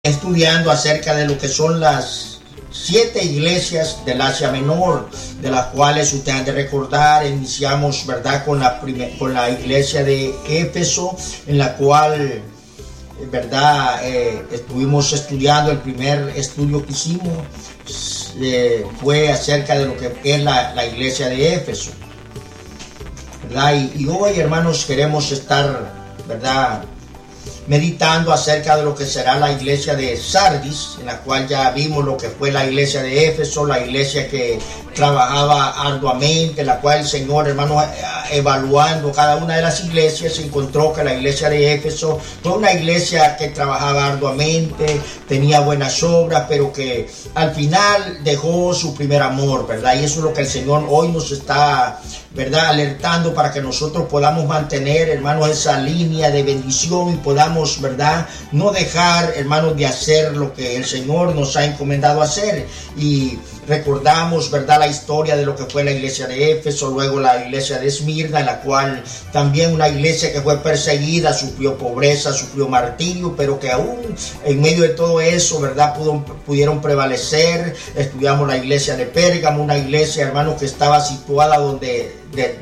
estudiando acerca de lo que son las 7 iglesias del Asia Menor, de las cuales ustedes han de recordar. Iniciamos, ¿verdad?, con la iglesia de Éfeso, en la cual, ¿verdad?, estuvimos estudiando. El primer estudio que hicimos fue acerca de lo que es la iglesia de Éfeso, ¿verdad? Y hoy, hermanos, queremos estar, ¿verdad?, meditando acerca de lo que será la iglesia de Sardis, en la cual ya vimos lo que fue la iglesia de Éfeso, la iglesia que trabajaba arduamente, la cual el Señor, hermanos, evaluando cada una de las iglesias, se encontró que la iglesia de Éfeso fue una iglesia que trabajaba arduamente, tenía buenas obras, pero que al final dejó su primer amor, ¿verdad? Y eso es lo que el Señor hoy nos está, ¿verdad?, alertando para que nosotros podamos mantener, hermanos, esa línea de bendición y podamos, ¿verdad?, no dejar, hermanos, de hacer lo que el Señor nos ha encomendado hacer. Y recordamos, ¿verdad?, la historia de lo que fue la iglesia de Éfeso, luego la iglesia de Esmirna, en la cual también una iglesia que fue perseguida, sufrió pobreza, sufrió martirio, pero que aún en medio de todo eso, ¿verdad?, pudieron prevalecer. Estudiamos la iglesia de Pérgamo, una iglesia, hermanos, que estaba situada donde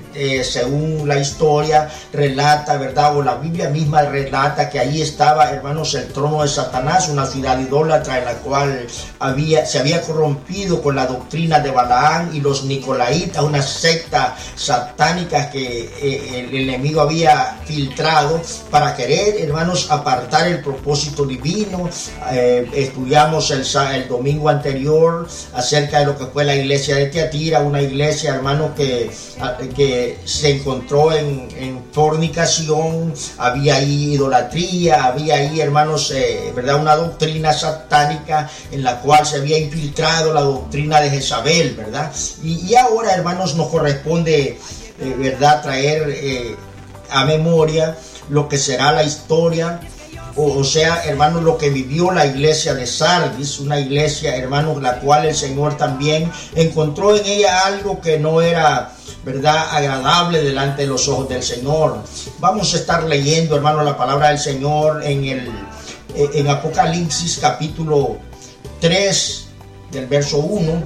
según la historia relata, ¿verdad?, o la Biblia misma relata que ahí estaba, hermanos, el trono de Satanás, una ciudad idólatra en la cual se había corrompido con la doctrina de Balaán y los Nicolaitas, una secta satánica que el enemigo había filtrado para querer, hermanos, apartar el propósito divino. Estudiamos el domingo anterior acerca de lo que fue la iglesia de Tiatira, una iglesia, hermanos, que se encontró en fornicación, había ahí idolatría, había ahí, hermanos, ¿verdad?, una doctrina satánica en la cual se había infiltrado la doctrina de Jezabel, ¿verdad? Y ahora, hermanos, nos corresponde, ¿verdad?, traer a memoria lo que será la historia, o sea, hermanos, lo que vivió la iglesia de Sardis, una iglesia, hermanos, la cual el Señor también encontró en ella algo que no era, ¿verdad?, agradable delante de los ojos del Señor. Vamos a estar leyendo, hermanos, la palabra del Señor en Apocalipsis capítulo 3 del verso 1,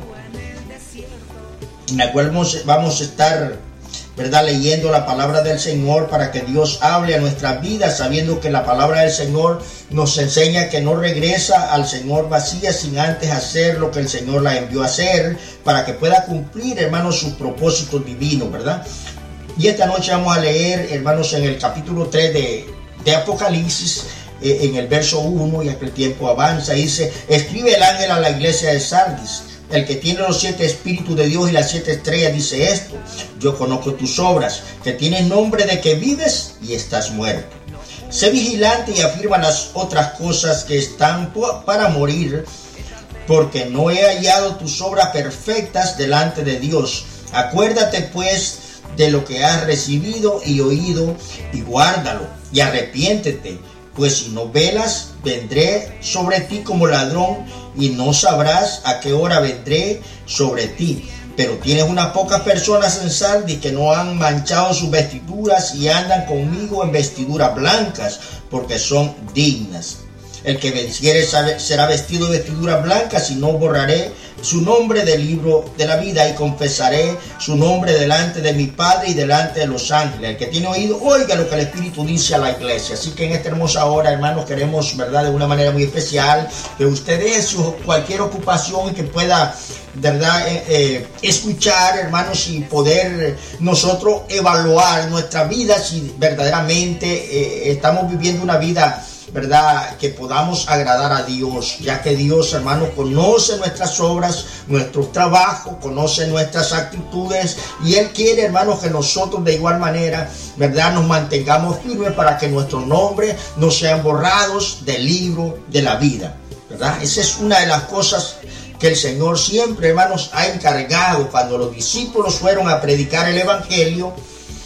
en la cual vamos a estar, ¿verdad?, leyendo la palabra del Señor para que Dios hable a nuestras vidas, sabiendo que la palabra del Señor nos enseña que no regresa al Señor vacía sin antes hacer lo que el Señor la envió a hacer, para que pueda cumplir, hermanos, sus propósitos divinos, ¿verdad? Y esta noche vamos a leer, hermanos, en el capítulo 3 de Apocalipsis, en el verso 1, ya que el tiempo avanza, dice: escribe el ángel a la iglesia de Sardis, el que tiene los 7 espíritus de Dios y las 7 estrellas, dice esto: yo conozco tus obras, que tienes nombre de que vives y estás muerto. Sé vigilante y afirma las otras cosas que están para morir, porque no he hallado tus obras perfectas delante de Dios. Acuérdate pues de lo que has recibido y oído, y guárdalo, y arrepiéntete, pues si no velas, vendré sobre ti como ladrón, y no sabrás a qué hora vendré sobre ti. Pero tienes unas pocas personas en Sardis que no han manchado sus vestiduras y andan conmigo en vestiduras blancas, porque son dignas. El que venciere será vestido de vestiduras blancas, y no borraré su nombre del libro de la vida, y confesaré su nombre delante de mi Padre y delante de los ángeles. El que tiene oído, oiga lo que el Espíritu dice a la iglesia. Así que en esta hermosa hora, hermanos, queremos, ¿verdad?, de una manera muy especial, que usted deje cualquier ocupación y que pueda, ¿verdad?, escuchar, hermanos, y poder nosotros evaluar nuestra vida, si verdaderamente estamos viviendo una vida, ¿verdad?, que podamos agradar a Dios, ya que Dios, hermanos, conoce nuestras obras, nuestros trabajos, conoce nuestras actitudes, y Él quiere, hermanos, que nosotros de igual manera, ¿verdad?, nos mantengamos firmes para que nuestros nombres no sean borrados del libro de la vida, ¿verdad? Esa es una de las cosas que el Señor siempre, hermanos, ha encargado. Cuando los discípulos fueron a predicar el Evangelio,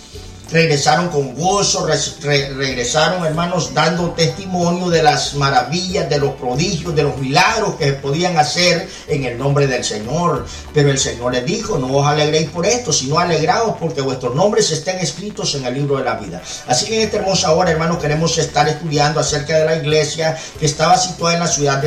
regresaron con gozo, regresaron, hermanos, dando testimonio de las maravillas, de los prodigios, de los milagros que podían hacer en el nombre del Señor. Pero el Señor les dijo: no os alegréis por esto, sino alegraos porque vuestros nombres estén escritos en el libro de la vida. Así que en esta hermosa hora, hermanos, queremos estar estudiando acerca de la iglesia que estaba situada en la ciudad de